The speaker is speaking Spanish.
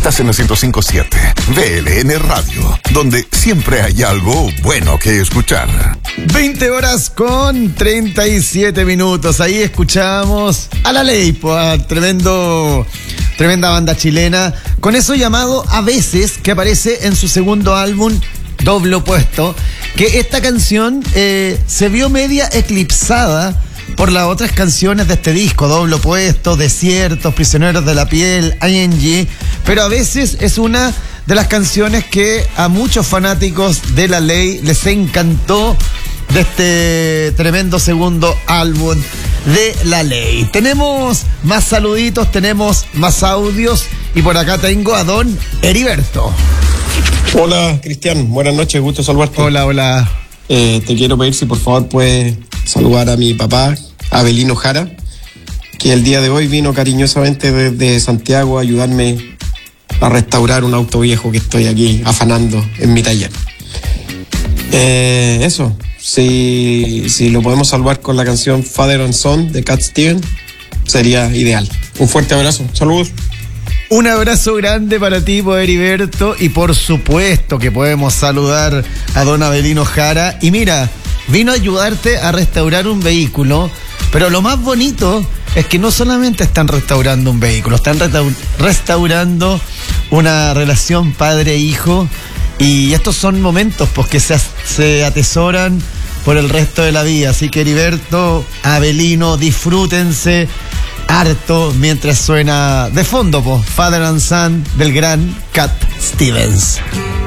Estás en el 105.7 VLN Radio, donde siempre hay algo bueno que escuchar. 20:37. Ahí escuchamos a La Ley, a tremenda banda chilena, con eso llamado A Veces, que aparece en su segundo álbum, Doble Opuesto, que esta canción se vio media eclipsada por las otras canciones de este disco, Doble Opuesto, Desiertos, Prisioneros de la Piel, ING, pero A Veces es una de las canciones que a muchos fanáticos de La Ley les encantó de este tremendo segundo álbum de La Ley. Tenemos más saluditos, tenemos más audios y por acá tengo a don Heriberto. Hola Cristian, buenas noches, gusto saludarte. Hola. Te quiero pedir si por favor puedes saludar a mi papá, Abelino Jara, que el día de hoy vino cariñosamente desde Santiago a ayudarme a restaurar un auto viejo que estoy aquí afanando en mi taller. Eso, si lo podemos salvar con la canción Father and Son de Cat Stevens, sería ideal. Un fuerte abrazo, saludos. Un abrazo grande para ti, Heriberto, y por supuesto que podemos saludar a don Abelino Jara. Y mira, vino a ayudarte a restaurar un vehículo, pero lo más bonito es que no solamente están restaurando un vehículo, están restaurando una relación padre-hijo, y estos son momentos pues, que se atesoran por el resto de la vida. Así que Heriberto, Abelino, disfrútense harto mientras suena de fondo, Father and Son del gran Cat Stevens.